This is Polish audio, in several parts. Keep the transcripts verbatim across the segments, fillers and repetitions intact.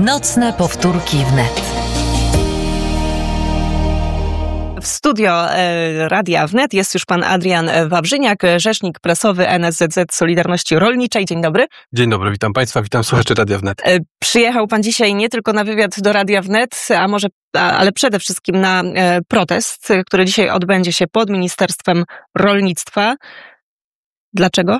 Nocne powtórki wnet. W studio e, Radia Wnet jest już pan Adrian Wawrzyniak, rzecznik prasowy N S Z Z Solidarności Rolniczej. Dzień dobry. Dzień dobry, witam państwa, witam słuchaczy Radia Wnet. E, przyjechał pan dzisiaj nie tylko na wywiad do Radia Wnet, a może, a, ale przede wszystkim na e, protest, który dzisiaj odbędzie się pod Ministerstwem Rolnictwa. Dlaczego?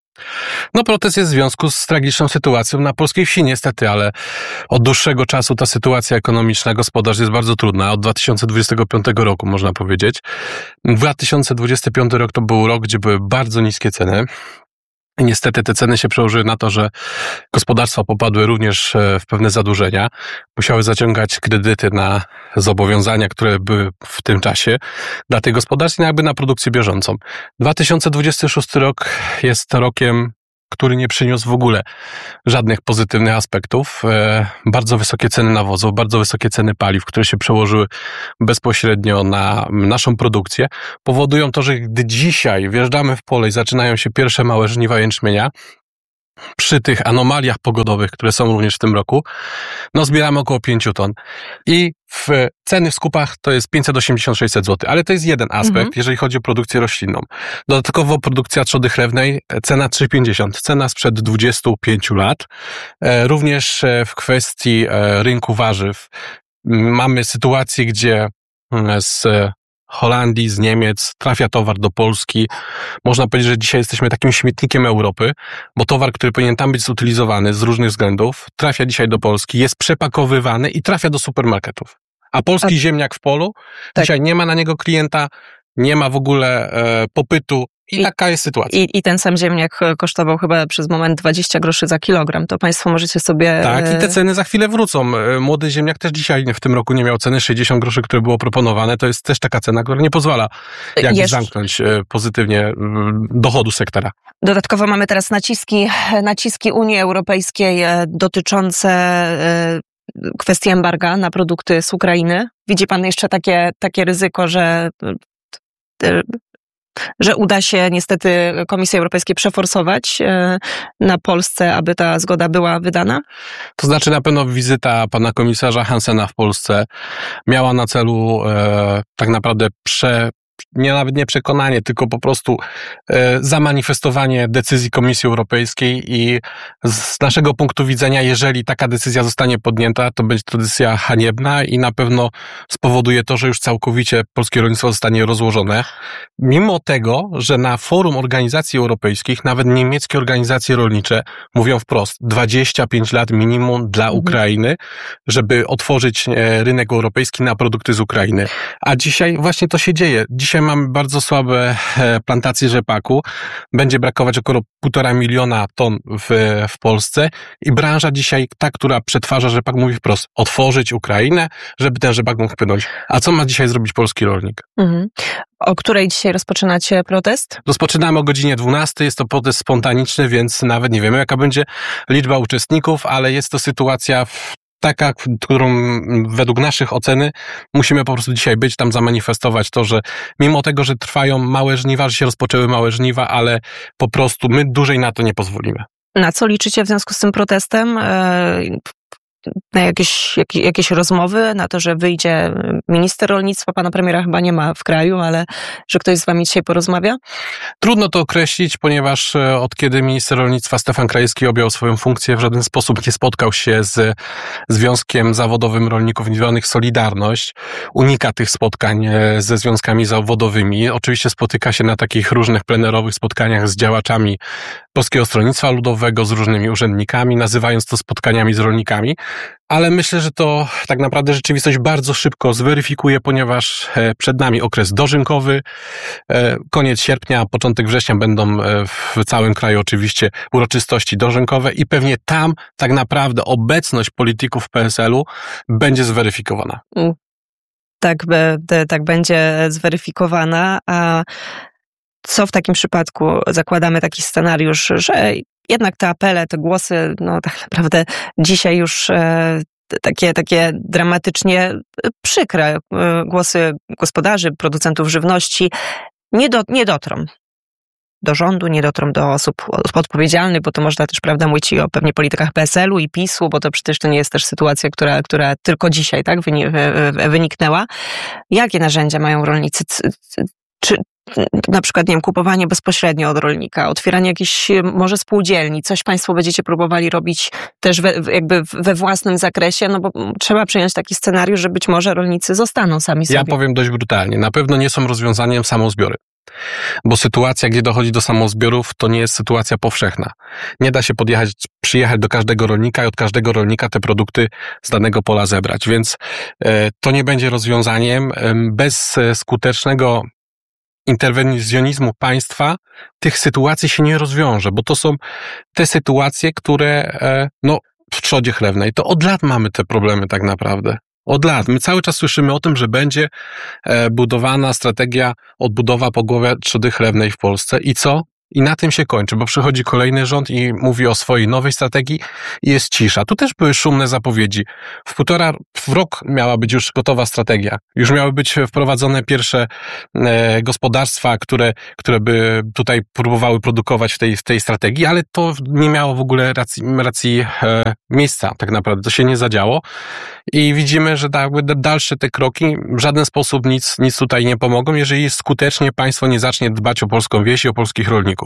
No protest jest w związku z tragiczną sytuacją na polskiej wsi niestety, ale od dłuższego czasu ta sytuacja ekonomiczna gospodarcza jest bardzo trudna. Od dwa tysiące dwudziestego piątego roku można powiedzieć. dwa tysiące dwudziesty piąty rok to był rok, gdzie były bardzo niskie ceny. I niestety te ceny się przełożyły na to, że gospodarstwa popadły również w pewne zadłużenia. Musiały zaciągać kredyty na zobowiązania, które były w tym czasie dla tych gospodarstw i jakby na produkcję bieżącą. dwa tysiące dwudziesty szósty rok jest rokiem, który nie przyniósł w ogóle żadnych pozytywnych aspektów. E, bardzo wysokie ceny nawozów, bardzo wysokie ceny paliw, które się przełożyły bezpośrednio na naszą produkcję, powodują to, że gdy dzisiaj wjeżdżamy w pole i zaczynają się pierwsze małe żniwa jęczmienia, przy tych anomaliach pogodowych, które są również w tym roku, no zbieramy około pięć ton. I w ceny w skupach to jest pięćset osiemdziesiąt do sześćset złotych, ale to jest jeden aspekt, mhm. jeżeli chodzi o produkcję roślinną. Dodatkowo produkcja trzody chlewnej, cena trzy pięćdziesiąt, cena sprzed dwudziestu pięciu lat. Również w kwestii rynku warzyw mamy sytuację, gdzie z Holandii, z Niemiec trafia towar do Polski. Można powiedzieć, że dzisiaj jesteśmy takim śmietnikiem Europy, bo towar, który powinien tam być zutylizowany z różnych względów, trafia dzisiaj do Polski, jest przepakowywany i trafia do supermarketów. A polski A... ziemniak w polu, tak. dzisiaj nie ma na niego klienta, nie ma w ogóle e, popytu. I, I taka jest sytuacja. I, I ten sam ziemniak kosztował chyba przez moment dwadzieścia groszy za kilogram. To państwo możecie sobie... Tak, i te ceny za chwilę wrócą. Młody ziemniak też dzisiaj w tym roku nie miał ceny sześćdziesiąt groszy, które było proponowane. To jest też taka cena, która nie pozwala jakby Jeszcze... zamknąć pozytywnie dochodu sektora. Dodatkowo mamy teraz naciski, naciski Unii Europejskiej dotyczące kwestii embarga na produkty z Ukrainy. Widzi pan jeszcze takie, takie ryzyko, że... że uda się niestety Komisji Europejskiej przeforsować na Polsce, aby ta zgoda była wydana? To znaczy na pewno wizyta pana komisarza Hansena w Polsce miała na celu e, tak naprawdę prze... nie nawet nie przekonanie, tylko po prostu e, zamanifestowanie decyzji Komisji Europejskiej i z naszego punktu widzenia, jeżeli taka decyzja zostanie podjęta, to będzie to decyzja haniebna i na pewno spowoduje to, że już całkowicie polskie rolnictwo zostanie rozłożone. Mimo tego, że na forum organizacji europejskich, nawet niemieckie organizacje rolnicze mówią wprost, dwadzieścia pięć lat minimum dla mhm. Ukrainy, żeby otworzyć rynek europejski na produkty z Ukrainy. A dzisiaj właśnie to się dzieje. Dzisiaj mamy bardzo słabe plantacje rzepaku. Będzie brakować około półtora miliona ton w, w Polsce i branża dzisiaj, ta, która przetwarza rzepak, mówi wprost, otworzyć Ukrainę, żeby ten rzepak mógł wpłynąć. A co ma dzisiaj zrobić polski rolnik? Mhm. O której dzisiaj rozpoczynacie protest? Rozpoczynamy o godzinie dwunastej. Jest to protest spontaniczny, więc nawet nie wiemy, jaka będzie liczba uczestników, ale jest to sytuacja w taka, którą według naszych oceny musimy po prostu dzisiaj być, tam zamanifestować to, że mimo tego, że trwają małe żniwa, że się rozpoczęły małe żniwa, ale po prostu my dłużej na to nie pozwolimy. Na co liczycie w związku z tym protestem? Na jakieś, jakieś, jakieś rozmowy, na to, że wyjdzie minister rolnictwa, pana premiera chyba nie ma w kraju, ale że ktoś z wami dzisiaj porozmawia? Trudno to określić, ponieważ od kiedy minister rolnictwa Stefan Krajewski objął swoją funkcję, w żaden sposób nie spotkał się z Związkiem Zawodowym Rolników Indywidualnych Solidarność. Unika tych spotkań ze związkami zawodowymi. Oczywiście spotyka się na takich różnych plenerowych spotkaniach z działaczami Polskiego Stronnictwa Ludowego, z różnymi urzędnikami, nazywając to spotkaniami z rolnikami. Ale myślę, że to tak naprawdę rzeczywistość bardzo szybko zweryfikuje, ponieważ przed nami okres dożynkowy, koniec sierpnia, początek września będą w całym kraju oczywiście uroczystości dożynkowe i pewnie tam tak naprawdę obecność polityków P S L u będzie zweryfikowana. Tak, tak będzie zweryfikowana, a co w takim przypadku zakładamy taki scenariusz, że jednak te apele, te głosy, no tak naprawdę dzisiaj już e, takie, takie dramatycznie przykre e, głosy gospodarzy, producentów żywności nie, do, nie dotrą. do rządu, nie dotrą do osób odpowiedzialnych, bo to można też, prawda, mówić i o pewnie politykach P S L u i PiSu, bo to przecież to nie jest też sytuacja, która, która tylko dzisiaj, tak, wyniknęła. Jakie narzędzia mają rolnicy? Czy na przykład, nie wiem, kupowanie bezpośrednio od rolnika, otwieranie jakichś może spółdzielni, coś państwo będziecie próbowali robić też we, jakby we własnym zakresie, no bo trzeba przyjąć taki scenariusz, że być może rolnicy zostaną sami sobie. Ja powiem dość brutalnie, na pewno nie są rozwiązaniem samozbiory. Bo sytuacja, gdzie dochodzi do samozbiorów, to nie jest sytuacja powszechna. Nie da się podjechać, przyjechać do każdego rolnika i od każdego rolnika te produkty z danego pola zebrać, więc e, to nie będzie rozwiązaniem. E, bez skutecznego interwencjonizmu państwa tych sytuacji się nie rozwiąże, bo to są te sytuacje, które e, no, w trzodzie chlewnej, to od lat mamy te problemy tak naprawdę. Od lat. My cały czas słyszymy o tym, że będzie e, budowana strategia odbudowa pogłowia trzody chlewnej w Polsce. I co? I na tym się kończy, bo przychodzi kolejny rząd i mówi o swojej nowej strategii i jest cisza. Tu też były szumne zapowiedzi. W półtora w rok miała być już gotowa strategia. Już miały być wprowadzone pierwsze e, gospodarstwa, które, które by tutaj próbowały produkować w tej, w tej strategii, ale to nie miało w ogóle racji, racji e, miejsca tak naprawdę. To się nie zadziało i widzimy, że da, dalsze te kroki w żaden sposób nic, nic tutaj nie pomogą, jeżeli skutecznie państwo nie zacznie dbać o polską wieś i o polskich rolników.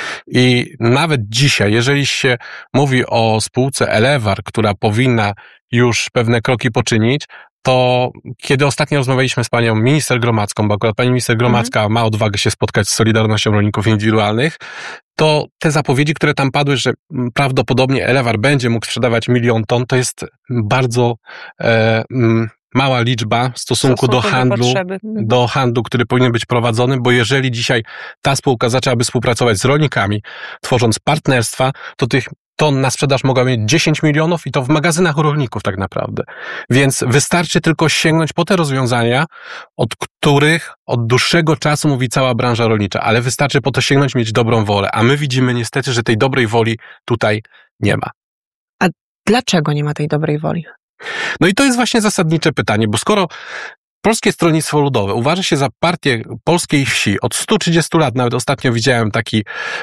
I nawet dzisiaj, jeżeli się mówi o spółce Elewarr, która powinna już pewne kroki poczynić, to kiedy ostatnio rozmawialiśmy z panią minister Gromacką, bo akurat pani minister Gromacka mhm. ma odwagę się spotkać z Solidarnością Rolników Indywidualnych, to te zapowiedzi, które tam padły, że prawdopodobnie Elewarr będzie mógł sprzedawać milion ton, to jest bardzo e, m, mała liczba w stosunku do handlu, do, do handlu, który powinien być prowadzony, bo jeżeli dzisiaj ta spółka zaczęłaby współpracować z rolnikami, tworząc partnerstwa, to tych ton na sprzedaż mogła mieć dziesięć milionów i to w magazynach rolników tak naprawdę. Więc wystarczy tylko sięgnąć po te rozwiązania, od których od dłuższego czasu mówi cała branża rolnicza, ale wystarczy po to sięgnąć, mieć dobrą wolę, a my widzimy niestety, że tej dobrej woli tutaj nie ma. A dlaczego nie ma tej dobrej woli? No i to jest właśnie zasadnicze pytanie, bo skoro Polskie Stronnictwo Ludowe uważa się za partię polskiej wsi od stu trzydziestu lat, nawet ostatnio widziałem takie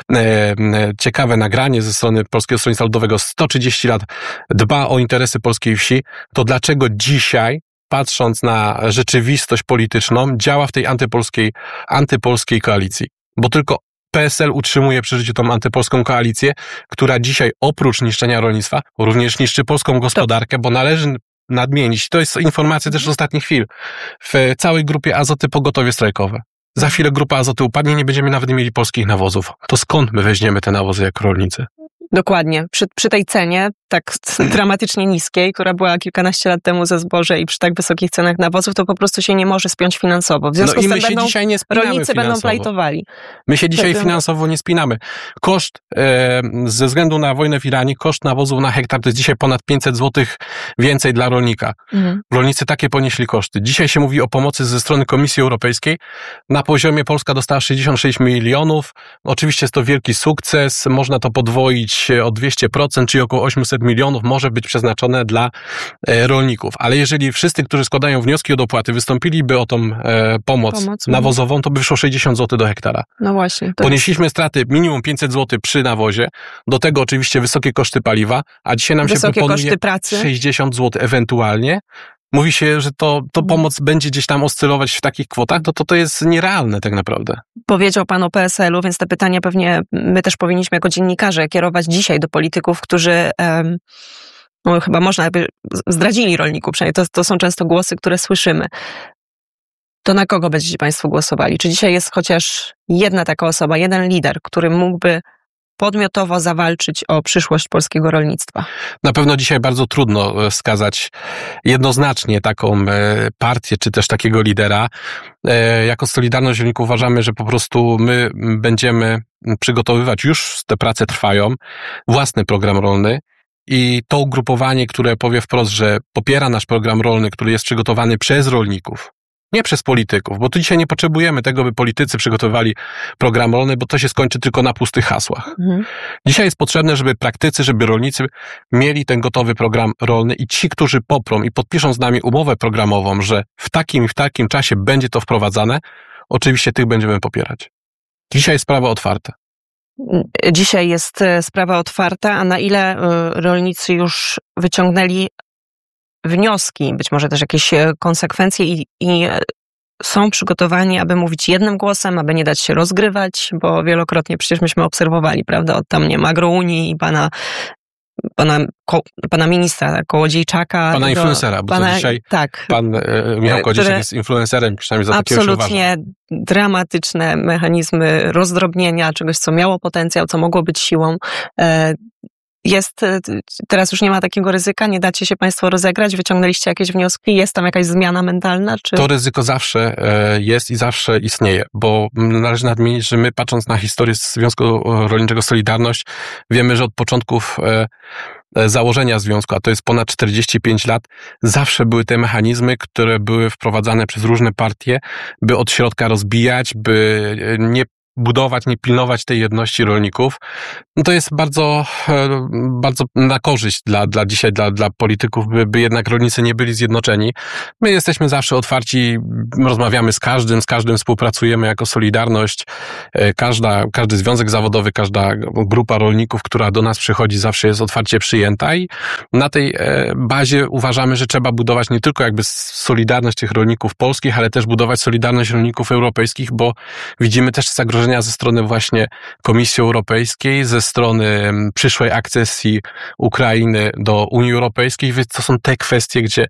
e, ciekawe nagranie ze strony Polskiego Stronnictwa Ludowego, sto trzydzieści lat dba o interesy polskiej wsi, to dlaczego dzisiaj, patrząc na rzeczywistość polityczną, działa w tej antypolskiej, antypolskiej koalicji? Bo tylko P S L utrzymuje przy życiu tą antypolską koalicję, która dzisiaj oprócz niszczenia rolnictwa również niszczy polską gospodarkę, bo należy nadmienić, to jest informacja też z ostatnich chwil, w całej grupie Azoty pogotowie strajkowe. Za chwilę grupa Azoty upadnie, nie będziemy nawet mieli polskich nawozów. To skąd my weźmiemy te nawozy jako rolnicy? Dokładnie. Przy, przy tej cenie tak dramatycznie niskiej, która była kilkanaście lat temu za zboże i przy tak wysokich cenach nawozów, to po prostu się nie może spiąć finansowo. W związku no i z tym my się będą, dzisiaj nie spinamy rolnicy finansowo. będą plajtowali. My się dzisiaj to, finansowo nie spinamy. Koszt, e, ze względu na wojnę w Iranie, koszt nawozów na hektar to jest dzisiaj ponad pięćset złotych więcej dla rolnika. Mhm. Rolnicy takie ponieśli koszty. Dzisiaj się mówi o pomocy ze strony Komisji Europejskiej. Na poziomie Polska dostała sześćdziesiąt sześć milionów. Oczywiście jest to wielki sukces. Można to podwoić o dwieście procent, czyli około osiemset milionów może być przeznaczone dla e, rolników. Ale jeżeli wszyscy, którzy składają wnioski o dopłaty, wystąpiliby o tą e, pomoc, pomoc nawozową, to by wyszło sześćdziesiąt złotych do hektara. No właśnie. Ponieśliśmy jest... straty minimum pięćset złotych przy nawozie, do tego oczywiście wysokie koszty paliwa, a dzisiaj nam wysokie się proponuje koszty pracy. sześćdziesiąt złotych ewentualnie. Mówi się, że to, to pomoc będzie gdzieś tam oscylować w takich kwotach, no to to jest nierealne tak naprawdę. Powiedział pan o P S L u, więc te pytania pewnie my też powinniśmy jako dziennikarze kierować dzisiaj do polityków, którzy um, no, chyba można jakby zdradzili rolników, przynajmniej to, to są często głosy, które słyszymy. To na kogo będziecie państwo głosowali? Czy dzisiaj jest chociaż jedna taka osoba, jeden lider, który mógłby podmiotowo zawalczyć o przyszłość polskiego rolnictwa? Na pewno dzisiaj bardzo trudno wskazać jednoznacznie taką partię, czy też takiego lidera. Jako Solidarność Rolników uważamy, że po prostu my będziemy przygotowywać, już te prace trwają, własny program rolny. I to ugrupowanie, które powie wprost, że popiera nasz program rolny, który jest przygotowany przez rolników, nie przez polityków, bo tu dzisiaj nie potrzebujemy tego, by politycy przygotowywali program rolny, bo to się skończy tylko na pustych hasłach. Mhm. Dzisiaj jest potrzebne, żeby praktycy, żeby rolnicy mieli ten gotowy program rolny i ci, którzy poprą i podpiszą z nami umowę programową, że w takim i w takim czasie będzie to wprowadzane, oczywiście tych będziemy popierać. Dzisiaj jest sprawa otwarta. dzisiaj jest sprawa otwarta, a na ile rolnicy już wyciągnęli wnioski, być może też jakieś konsekwencje i, i są przygotowani, aby mówić jednym głosem, aby nie dać się rozgrywać, bo wielokrotnie przecież myśmy obserwowali, prawda, od tam nie wiem, Agrounii i pana Pana, ko, pana ministra Kołodziejczaka. Pana do, influencera, bo pana, to dzisiaj tak, pan e, Michał Kołodziejczak jest influencerem, przynajmniej za takiego się uważa. Absolutnie dramatyczne mechanizmy rozdrobnienia czegoś, co miało potencjał, co mogło być siłą. E, Jest, teraz już nie ma takiego ryzyka, nie dacie się państwo rozegrać, wyciągnęliście jakieś wnioski, jest tam jakaś zmiana mentalna? Czy... To ryzyko zawsze jest i zawsze istnieje, bo należy nadmienić, że my patrząc na historię Związku Rolniczego Solidarność, wiemy, że od początków założenia związku, a to jest ponad czterdzieści pięć lat, zawsze były te mechanizmy, które były wprowadzane przez różne partie, by od środka rozbijać, by nie budować, nie pilnować tej jedności rolników. No to jest bardzo, bardzo na korzyść dla, dla dzisiaj, dla, dla polityków, by, by jednak rolnicy nie byli zjednoczeni. My jesteśmy zawsze otwarci, rozmawiamy z każdym, z każdym współpracujemy jako Solidarność. Każda, każdy związek zawodowy, każda grupa rolników, która do nas przychodzi, zawsze jest otwarcie przyjęta i na tej bazie uważamy, że trzeba budować nie tylko jakby solidarność tych rolników polskich, ale też budować solidarność rolników europejskich, bo widzimy też zagrożenia ze strony właśnie Komisji Europejskiej, ze strony przyszłej akcesji Ukrainy do Unii Europejskiej, więc to są te kwestie, gdzie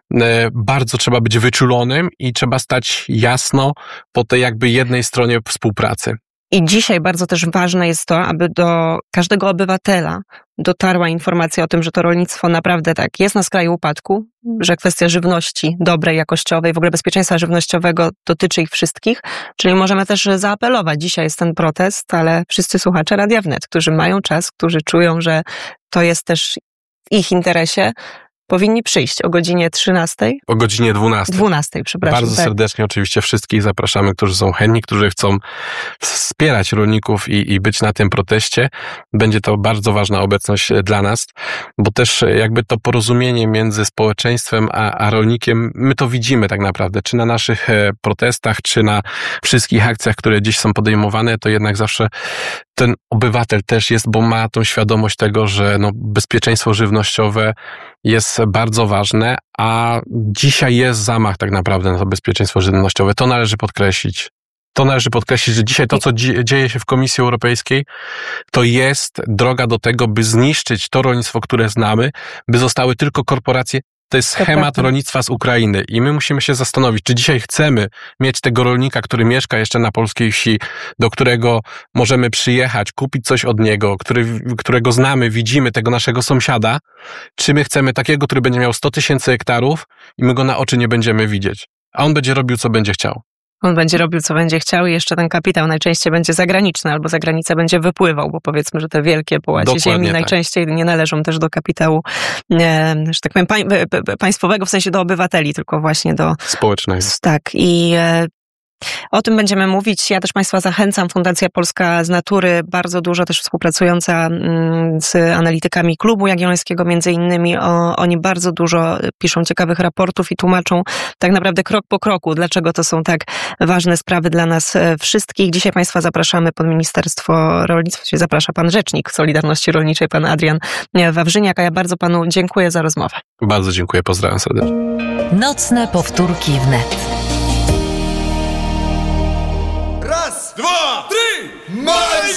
bardzo trzeba być wyczulonym i trzeba stać jasno po tej jakby jednej stronie współpracy. I dzisiaj bardzo też ważne jest to, aby do każdego obywatela dotarła informacja o tym, że to rolnictwo naprawdę tak jest na skraju upadku, że kwestia żywności dobrej, jakościowej, w ogóle bezpieczeństwa żywnościowego dotyczy ich wszystkich, czyli możemy też zaapelować. Dzisiaj jest ten protest, ale wszyscy słuchacze Radia Wnet, którzy mają czas, którzy czują, że to jest też w ich interesie, powinni przyjść o godzinie trzynastej. O godzinie dwunastej. dwunastej, przepraszam. Bardzo tak. serdecznie oczywiście wszystkich zapraszamy, którzy są chętni, którzy chcą wspierać rolników i, i być na tym proteście. Będzie to bardzo ważna obecność dla nas, bo też jakby to porozumienie między społeczeństwem a, a rolnikiem, my to widzimy tak naprawdę, czy na naszych protestach, czy na wszystkich akcjach, które dziś są podejmowane, to jednak zawsze ten obywatel też jest, bo ma tą świadomość tego, że no, bezpieczeństwo żywnościowe jest bardzo ważne, a dzisiaj jest zamach tak naprawdę na to bezpieczeństwo żywnościowe. To należy podkreślić. To należy podkreślić, że dzisiaj to, co dzieje się w Komisji Europejskiej, to jest droga do tego, by zniszczyć to rolnictwo, które znamy, by zostały tylko korporacje. To jest schemat rolnictwa z Ukrainy i my musimy się zastanowić, czy dzisiaj chcemy mieć tego rolnika, który mieszka jeszcze na polskiej wsi, do którego możemy przyjechać, kupić coś od niego, który, którego znamy, widzimy, tego naszego sąsiada, czy my chcemy takiego, który będzie miał sto tysięcy hektarów i my go na oczy nie będziemy widzieć, a on będzie robił, co będzie chciał. On będzie robił, co będzie chciał i jeszcze ten kapitał najczęściej będzie zagraniczny albo za granicę będzie wypływał, bo powiedzmy, że te wielkie połacie Dokładnie ziemi tak. najczęściej nie należą też do kapitału, e, że tak powiem, pań, państwowego, w sensie do obywateli, tylko właśnie do... Społecznego. Tak i... E, O tym będziemy mówić. Ja też Państwa zachęcam. Fundacja Polska z Natury, bardzo dużo też współpracująca z analitykami Klubu Jagiellońskiego między innymi. O, oni bardzo dużo piszą ciekawych raportów i tłumaczą tak naprawdę krok po kroku, dlaczego to są tak ważne sprawy dla nas wszystkich. Dzisiaj Państwa zapraszamy pod Ministerstwo Rolnictwa, czyli zaprasza Pan Rzecznik Solidarności Rolniczej, Pan Adrian Wawrzyniak, a ja bardzo Panu dziękuję za rozmowę. Bardzo dziękuję, pozdrawiam serdecznie. Nocne powtórki wnet. Raz, dwa, trzy, marsz!